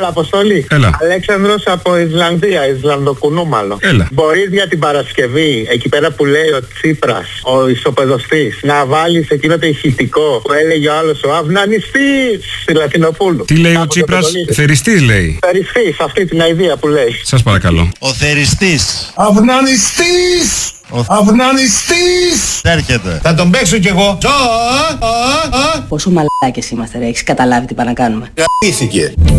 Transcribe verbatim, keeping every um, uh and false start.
Έλα, Αποστολή. Έλα. Αλέξανδρος από Ισλανδία, Ισλανδοκουνούμαλο. Έλα. Μπορείς για την Παρασκευή, εκεί πέρα που λέει ο Τσίπρας, ο ισοπεδωστής, να βάλεις εκείνο το ηχητικό που έλεγε ο άλλος ο Αυνανιστής στη Λατινοπούλου. Τι λέει ο Από το Τσίπρας? Πετρολίδη. Θεριστής λέει. Θεριστής, αυτή την αηδία που λέει. Σας παρακαλώ. Ο θεριστής. Αυνανιστής! Ο Αυνανιστής! έρχεται. Θα τον παίξω κι εγώ. Πόσο μαλάκες είμαστε ρε, έχεις καταλάβει τι πάνε να κάνουμε? Γαμήθηκε.